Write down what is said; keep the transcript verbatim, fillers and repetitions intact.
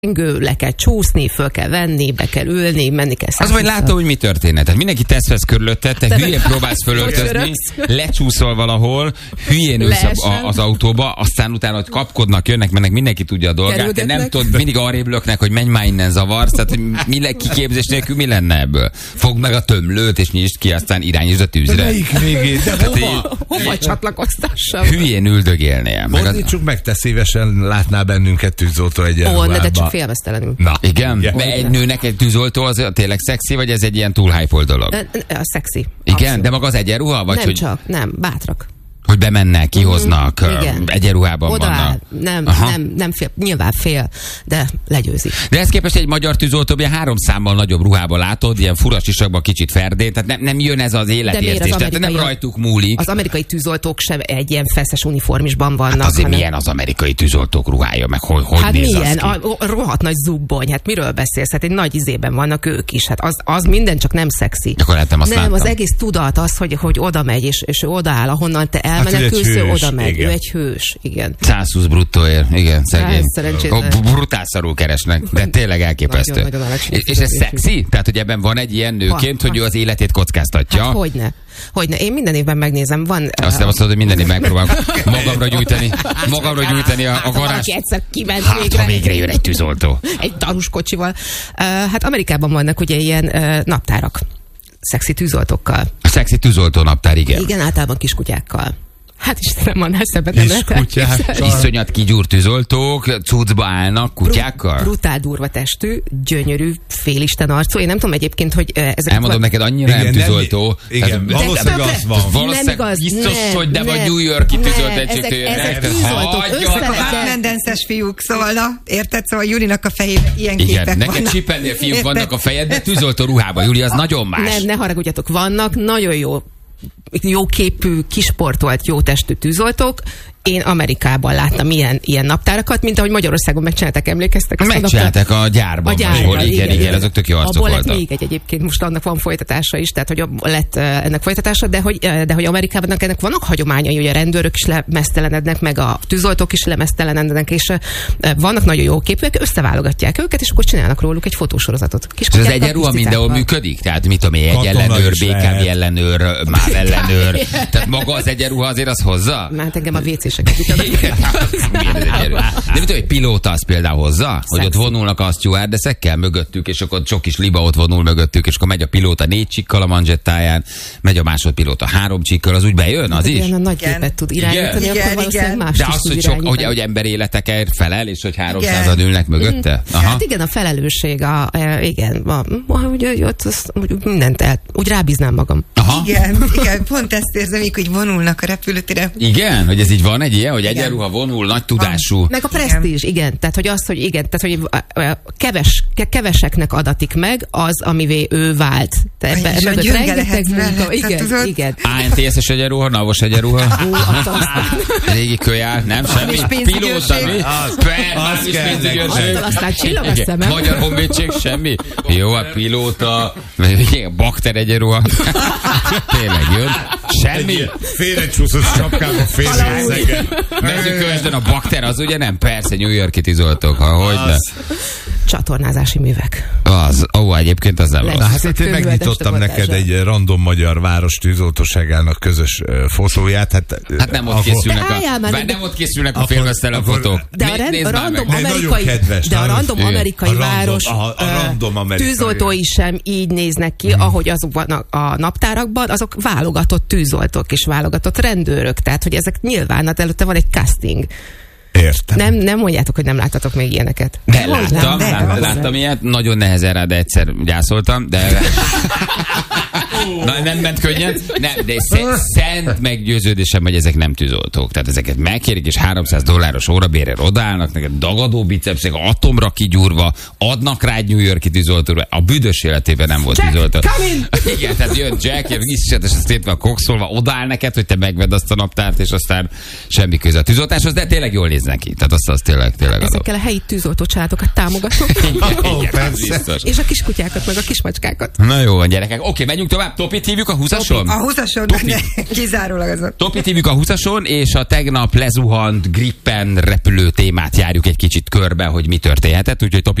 Engő, le kell csúszni, föl kell venni, be kell ülni, menni kell. Az majd látom, hogy mi történet. Tehát mindenki tesz vesz körülötted, te hülyén próbálsz fölöltözni, lecsúszol valahol, hülyén ülsz az autóba, aztán utána, hogy kapkodnak, jönnek, mennek, mindenki tudja a dolgát, te nem tudod, mindig arrébb löknek, hogy menj már innen, zavarsz, tehát hogy mi kiképzés nélkül mi lenne ebből? Fogd meg a tömlőt, és nyisd ki, aztán irányítsd a tűzre. De melyik végén? De hova? Hova csatlakoztassam? Hülyén üldögélnél. Mondítsuk meg, te szívesen látnál bennünket tűzoltó egyenruhába. Félmeztelenül. Na, igen? Yeah. Egy nőnek egy tűzoltó az tényleg szexi, vagy ez egy ilyen túl hype dolog? A szexi. Igen, abszolút. De maga az egyenruha? Vagy nem hogy... csak, nem, bátrak. Hogy bemennek, kihoznak, mm, egyenruhában oda vannak. Áll. Nem, nem, nem fél, nyilván fél, de legyőzi. De ezt képest egy magyar tűzoltó, ilyen három számmal nagyobb ruhában látod, ilyen furas sisakban kicsit ferdén, tehát nem, nem jön ez az életérzés, tehát nem rajtuk múlik. Az amerikai tűzoltók sem egy ilyen feszes uniformisban vannak. Hát azért hanem... milyen az amerikai tűzoltók ruhája, meg hogy, hogy hát néz milyen? Az ki? A, a rohadt nagy zubbony, hát miről beszélsz? Hát egy nagy izében vannak ők is, hát az, az minden csak nem szexi. Akkor lehetem, azt nem, láttam. Az egész tudat az, hogy, hogy oda megy, és, és ő odaáll, ahonnan te elmenekülsz, hát, oda megy, igen. Ő egy hős, igen. százhúsz bruttóért, igen, szegény. Hát, brutál szarul keresnek, de tényleg elképesztő. Nagyon, nagyon és, és ez szexi? Tehát, hogy ebben van egy ilyen nőként, ha, hogy ő az életét kockáztatja? Hát hogyne. Hogyne. Én minden évben megnézem. Van, azt nem azt mondod, hogy minden évben megpróbálom magamra gyújtani, magamra gyújtani a, a garázs. Egyszer kiment hát, végre. ha végre jön egy tűzoltó. Egy darus kocsival. Uh, hát Amerikában vannak ugye ilyen uh, naptárak. Szexi tűzoltókkal. A szexi tűzoltó naptár, igen. Igen, általában kiskutyákkal. Hát Istenem, annál szebbet nem lehet. Iszonyat kigyúrt tűzoltók, cuccba állnak kutyákkal? Bru- brutál durva testű, gyönyörű, félisten arcú. Én nem tudom egyébként, hogy ezek... Elmondom van... neked, annyira igen, nem tűzoltó. Nem, igen, tehát, valószínűleg de, az van. Valószínűleg nem igaz, biztos, nem, hogy de nem, vagy New York-i tűzolt egységtől jönnek. Ezek tűzoltók, Mendences fiúk, szóval na, érted? Szóval Julinak a fejében ilyen képek igen, vannak. neked Csippennél fiúk vannak a fejed, de tűzoltó ruhában. Júli, az nagyon más. Nem, ne haragudjatok, vannak nagyon jó jó képű, kisportolt, jó testű tűzoltók. Én Amerikában láttam ilyen, ilyen naptárakat, mint ahogy Magyarországon megcsinálták, emlékeztek? Megcsinálták a gyárban. A gyárban, ahol, igen, igen, igen, azok tök jó arcok voltak. Abból lett még egy egyébként, most annak van folytatása is, tehát hogy lett ennek folytatása, de hogy, de hogy Amerikában ennek vannak hagyományai, hogy a rendőrök is lemeztelenednek, meg a tűzoltók is lemeztelenednek, és vannak nagyon jó képűek, összeválogatják őket, és akkor csinálnak róluk egy fotósorozatot. És az egyenruha mindenhol működik? Tehát mit tudom én, egy ellenőr, bé ká vé ellenőr, MÁV ellenőr. Tehát maga az egyenruha azért az hozza? Mert engem a vé cé de mit egy pilóta az például hozza? Hogy ott vonulnak a stewardessekkel mögöttük, és akkor sok kis liba ott vonul mögöttük, és akkor megy a pilóta négy csikkal a manzsettáján, megy a másodpilóta három csikkal, az úgy bejön, az is? Igen, a nagy gépet tud irányítani, igen, akkor valószínűleg más de is az, tud hogy, sok, hogy, hogy ember életekért felel, és hogy háromszázan ülnek mögötte? Aha. Hát igen, a felelősség, a, a, igen, a, hogy ott az, úgy mindent el, úgy rábíznám magam. Aha. Igen, igen, pont ezt érzem, hogy vonulnak a repülőtére. Igen, hogy ez így van egy ilyen, hogy egyenruha vonul, nagy tudású. Meg a presztízs, igen. igen. Tehát, hogy az, hogy igen, tehát, hogy keves, keveseknek adatik meg az, amivé ő vált. Ebbe, és a rengeteg munka. Igen, igen. á en té es-es egyenruha, navos egyenruha. Régi kölyár, nem semmi. Pilóta, mi? Persze, aztán csillag a szemem. Magyar honvédség, semmi. Jó, a pilóta, bakter egyenruha. Tényleg jön. Semmi. Félrecsúszott sapkába, félrecsúszott. Mezőkövesden a bakter, az ugye nem? Persze, New York-i tűzoltók, ahogy csatornázási művek. Az, ó, egyébként az nem rossz. Na, hát itt megnyitottam neked egy random magyar város tűzoltóságának közös uh, fotóját. Hát, hát nem ott készülnek a, már nem ott készülnek a félmeztelen fotók. De a, rend, a random amerikai, kedves, de a random igen. amerikai a város random, a, a random amerikai tűzoltói sem így néznek ki, hmm. ahogy azok vannak a naptárakban, azok válogatott tűzoltók és válogatott rendőrök. Tehát, hogy ezek nyilván, hát előtte van egy casting. Értem. Nem, nem mondjátok, hogy nem láttatok még ilyeneket. De láttam, de, láttam, láttam ilyet, nagyon nehezen rá, de egyszer gyászoltam, de... Na, nem ment könnyen, nem, de szent meggyőződésem, hogy ezek nem tűzoltók. Tehát ezeket megkérik, és háromszáz dolláros órabérrel odaállnak, neked dagadó bicepszek, atomra kigyúrva, adnak rá egy New York-i tűzoltóra. A büdös életében nem volt tűzoltó. Igen, tehát jön Jack, és szépen kokszolva, odaáll neked, hogy te megvedd azt a naptárt, és aztán semmi köze a tűzoltáshoz, de tényleg jól néznek ki. Tehát azt, azt tényleg, tényleg ezekkel adom. A helyi tűzoltó családokat támogatok. Igen, igen, és a kiskutyákat, meg a kismacskákat. Na jó van, gyerekek. Oké, menjünk tovább. tovább, Topit hívjuk a húszason? A húszason, de kizárólag azon. Topit hívjuk a húszason, és a tegnap lezuhant Gripen repülő témát járjuk egy kicsit körbe, hogy mi történhetett, úgyhogy Topi